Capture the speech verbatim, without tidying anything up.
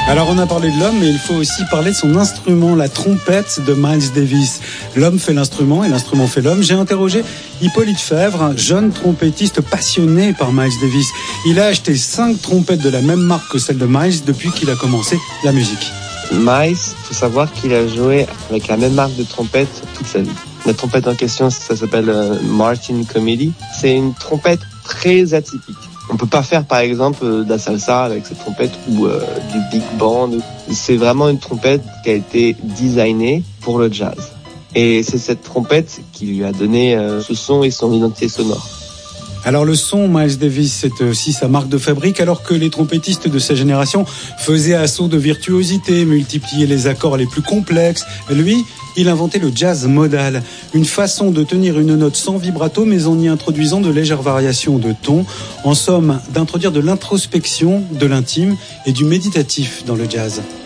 Alors on a parlé de l'homme, mais il faut aussi parler de son instrument, la trompette de Miles Davis. L'homme fait l'instrument et l'instrument fait l'homme. J'ai interrogé Hippolyte Fèvre, jeune trompettiste passionné par Miles Davis. Il a acheté cinq trompettes de la même marque que celle de Miles depuis qu'il a commencé la musique. Miles, il faut savoir qu'il a joué avec la même marque de trompette toute sa vie. La trompette en question, ça s'appelle euh, Martin Comedy. C'est une trompette très atypique. On peut pas faire, par exemple, de la salsa avec cette trompette ou euh, du big band. C'est vraiment une trompette qui a été designée pour le jazz. Et c'est cette trompette qui lui a donné euh, ce son et son identité sonore. Alors le son, Miles Davis, c'est aussi sa marque de fabrique, alors que les trompettistes de sa génération faisaient assaut de virtuosité, multipliaient les accords les plus complexes. Lui, il inventait le jazz modal, une façon de tenir une note sans vibrato, mais en y introduisant de légères variations de ton. En somme, d'introduire de l'introspection, de l'intime et du méditatif dans le jazz.